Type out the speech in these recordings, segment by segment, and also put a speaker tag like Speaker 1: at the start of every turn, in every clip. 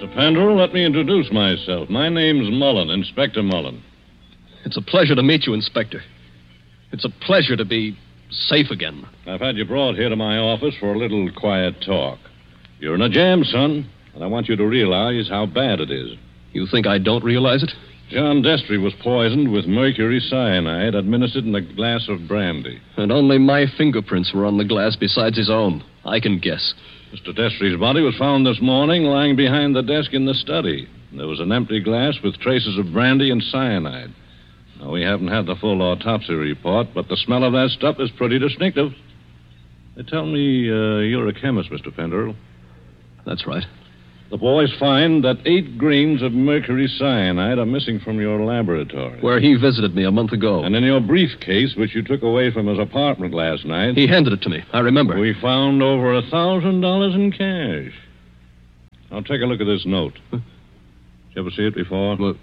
Speaker 1: Mr. Pendrell, let me introduce myself. My name's Mullen, Inspector Mullen.
Speaker 2: It's a pleasure to meet you, Inspector. It's a pleasure to be safe again.
Speaker 1: I've had you brought here to my office for a little quiet talk. You're in a jam, son, and I want you to realize how bad it is.
Speaker 2: You think I don't realize it?
Speaker 1: John Destry was poisoned with mercury cyanide administered in a glass of brandy.
Speaker 2: And only my fingerprints were on the glass besides his own. I can guess.
Speaker 1: Mr. Destry's body was found this morning lying behind the desk in the study. There was an empty glass with traces of brandy and cyanide. Now, we haven't had the full autopsy report, but the smell of that stuff is pretty distinctive. They tell me you're a chemist, Mr. Pendrell.
Speaker 2: That's right.
Speaker 1: The boys find that 8 grains of mercury cyanide are missing from your laboratory.
Speaker 2: Where he visited me a month ago.
Speaker 1: And in your briefcase, which you took away from his apartment last night...
Speaker 2: He handed it to me. I remember.
Speaker 1: We found over $1,000 in cash. Now, take a look at this note. Did you ever see it before?
Speaker 2: Well,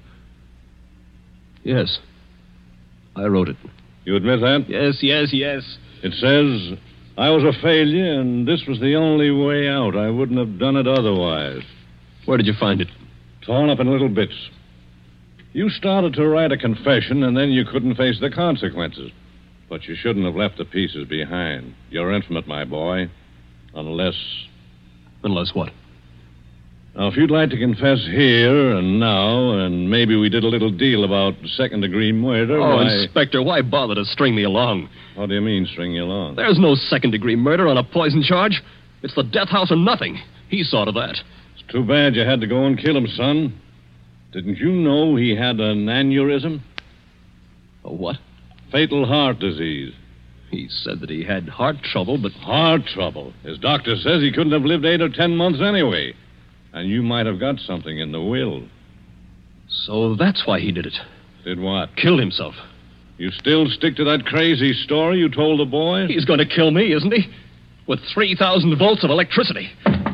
Speaker 2: yes. I wrote it.
Speaker 1: You admit that?
Speaker 2: Yes.
Speaker 1: It says... I was a failure, and this was the only way out. I wouldn't have done it otherwise.
Speaker 2: Where did you find it?
Speaker 1: Torn up in little bits. You started to write a confession, and then you couldn't face the consequences. But you shouldn't have left the pieces behind. You're infinite, my boy. Unless...
Speaker 2: Unless what?
Speaker 1: Now, if you'd like to confess here and now, and maybe we did a little deal about second-degree murder...
Speaker 2: Oh, Inspector, why bother to string me along?
Speaker 1: What do you mean, string you along?
Speaker 2: There's no second-degree murder on a poison charge. It's the death house or nothing. He saw to that.
Speaker 1: It's too bad you had to go and kill him, son. Didn't you know he had an aneurysm?
Speaker 2: A what?
Speaker 1: Fatal heart disease.
Speaker 2: He said that he had heart trouble, but...
Speaker 1: Heart trouble? His doctor says he couldn't have lived 8 or 10 months anyway. And you might have got something in the will.
Speaker 2: So that's why he did it.
Speaker 1: Did what?
Speaker 2: Killed himself.
Speaker 1: You still stick to that crazy story you told the boys?
Speaker 2: He's going to kill me, isn't he? With 3,000 volts of electricity.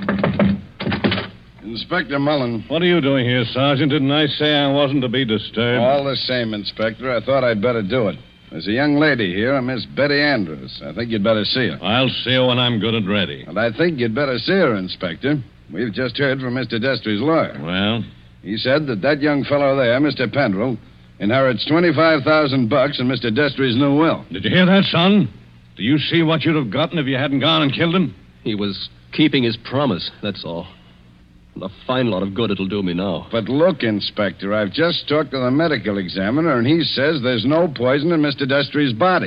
Speaker 3: Inspector Mullen.
Speaker 1: What are you doing here, Sergeant? Didn't I say I wasn't to be disturbed?
Speaker 3: All the same, Inspector, I thought I'd better do it. There's a young lady here, a Miss Betty Andrews. I think you'd better see her.
Speaker 1: I'll see her when I'm good and ready.
Speaker 3: And I think you'd better see her, Inspector. We've just heard from Mr. Destry's lawyer.
Speaker 1: Well?
Speaker 3: He said that young fellow there, Mr. Pendrell, inherits $25,000 in Mr. Destry's new will.
Speaker 1: Did you hear that, son? Do you see what you'd have gotten if you hadn't gone and killed him?
Speaker 2: He was keeping his promise, that's all. And a fine lot of good it'll do me now.
Speaker 3: But look, Inspector, I've just talked to the medical examiner, and he says there's no poison in Mr. Destry's body.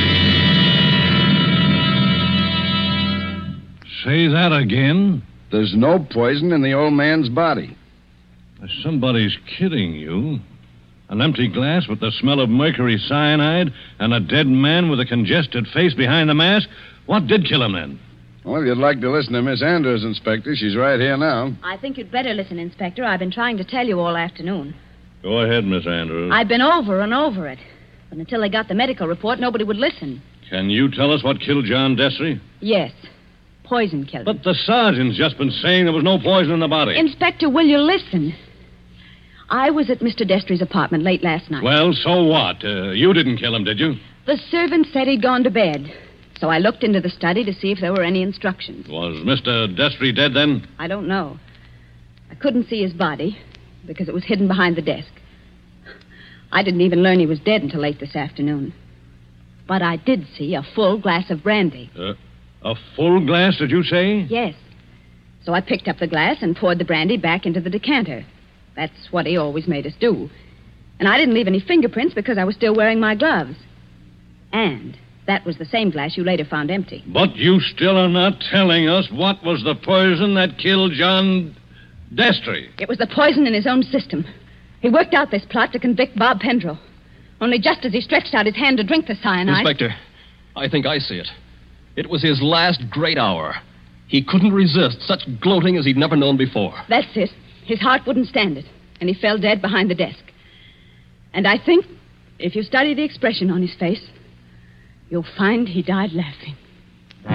Speaker 1: Say that again?
Speaker 3: There's no poison in the old man's body.
Speaker 1: Somebody's kidding you. An empty glass with the smell of mercury cyanide and a dead man with a congested face behind the mask? What did kill him then?
Speaker 3: Well, if you'd like to listen to Miss Andrews, Inspector, she's right here now.
Speaker 4: I think you'd better listen, Inspector. I've been trying to tell you all afternoon.
Speaker 1: Go ahead, Miss Andrews.
Speaker 4: I've been over and over it. But until they got the medical report, nobody would listen.
Speaker 1: Can you tell us what killed John Destry?
Speaker 4: Yes. Poison killed him.
Speaker 1: But the sergeant's just been saying there was no poison in the body.
Speaker 4: Inspector, will you listen? I was at Mr. Destry's apartment late last night.
Speaker 1: Well, so what? You didn't kill him, did you?
Speaker 4: The servant said he'd gone to bed. So I looked into the study to see if there were any instructions.
Speaker 1: Was Mr. Destry dead then?
Speaker 4: I don't know. I couldn't see his body because it was hidden behind the desk. I didn't even learn he was dead until late this afternoon. But I did see a full glass of brandy.
Speaker 1: A full glass, did you say?
Speaker 4: Yes. So I picked up the glass and poured the brandy back into the decanter. That's what he always made us do. And I didn't leave any fingerprints because I was still wearing my gloves. And that was the same glass you later found empty.
Speaker 1: But you still are not telling us what was the poison that killed John Destry.
Speaker 4: It was the poison in his own system. He worked out this plot to convict Bob Pendrell. Only just as he stretched out his hand to drink the cyanide...
Speaker 2: Inspector, I think I see it. It was his last great hour. He couldn't resist such gloating as he'd never known before.
Speaker 4: That's it. His heart wouldn't stand it, and he fell dead behind the desk. And I think, if you study the expression on his face, you'll find he died laughing.